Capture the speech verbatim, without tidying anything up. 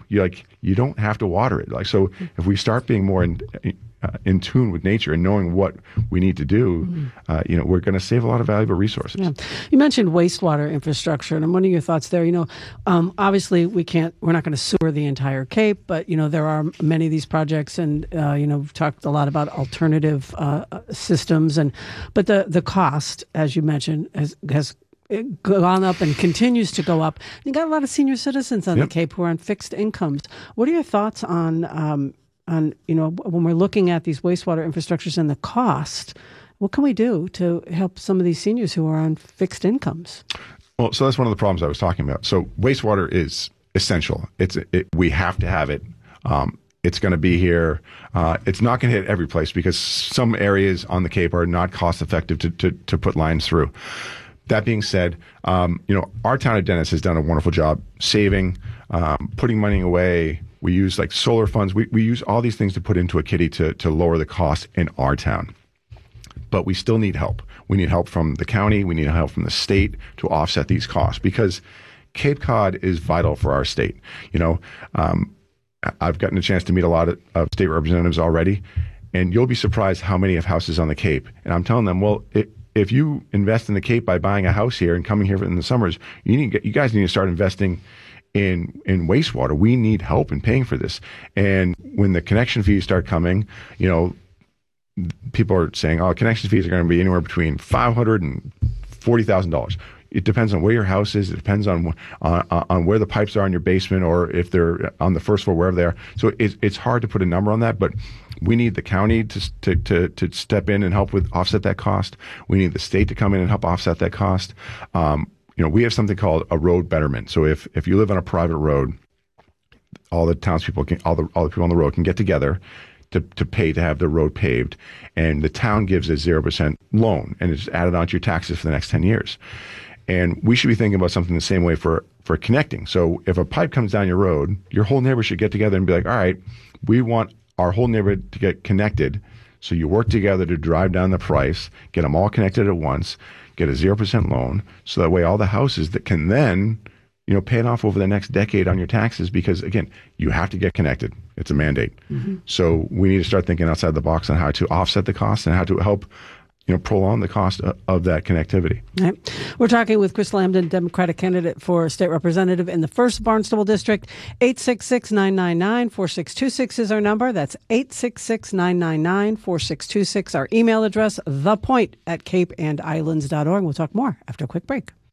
You like you don't have to water it. Like so, if we start being more in uh, in tune with nature and knowing what we need to do, mm-hmm. uh, you know, we're going to save a lot of valuable resources. Yeah. You mentioned wastewater infrastructure, and I'm wondering your thoughts there. You know, um, obviously we can't, we're not going to sewer the entire Cape, but you know there are many of these projects, and uh, you know we've talked a lot about alternative uh, systems, and but the the cost, as you mentioned, has has gone up and continues to go up. You got a lot of senior citizens on yep. the Cape who are on fixed incomes. What are your thoughts on um, on you know when we're looking at these wastewater infrastructures and the cost? What can we do to help some of these seniors who are on fixed incomes? Well, so that's one of the problems I was talking about. So wastewater is essential. It's it, we have to have it. Um, it's going to be here. Uh, it's not going to hit every place because some areas on the Cape are not cost effective to to, to put lines through. That being said, um, you know, our town of Dennis has done a wonderful job saving, um, putting money away. We use like solar funds. We we use all these things to put into a kitty to to lower the cost in our town. But we still need help. We need help from the county. We need help from the state to offset these costs because Cape Cod is vital for our state. You know, um, I've gotten a chance to meet a lot of, of state representatives already, and you'll be surprised how many have houses on the Cape. And I'm telling them, well, it, if you invest in the Cape by buying a house here and coming here in the summers, you need you guys need to start investing in in wastewater. We need help in paying for this. And when the connection fees start coming, you know, people are saying, oh, connection fees are going to be anywhere between five hundred dollars and forty thousand dollars. It depends on where your house is. It depends on on, on where the pipes are in your basement or if they're on the first floor, wherever they are. So it's it's hard to put a number on that, but we need the county to, to to to step in and help with offset that cost. We need the state to come in and help offset that cost. Um, you know, we have something called a road betterment. So if if you live on a private road, all the townspeople can, all the all the people on the road can get together to to pay to have the road paved, and the town gives a zero percent loan, and it's added onto your taxes for the next ten years. And we should be thinking about something the same way for for connecting. So if a pipe comes down your road, your whole neighborhood should get together and be like, all right, we want our whole neighborhood to get connected. So you work together to drive down the price, get them all connected at once, get a zero percent loan. So that way all the houses that can then, you know, pay it off over the next decade on your taxes, because again, you have to get connected. It's a mandate. Mm-hmm. So we need to start thinking outside the box on how to offset the cost and how to help, you know, prolong the cost of, of that connectivity. Right. We're talking with Chris Lambden, Democratic candidate for state representative in the first Barnstable District. eight six six, nine nine nine, four six two six is our number. That's eight six six, nine nine nine, four six two six. Our email address, thepoint at cape and islands dot org. We'll talk more after a quick break.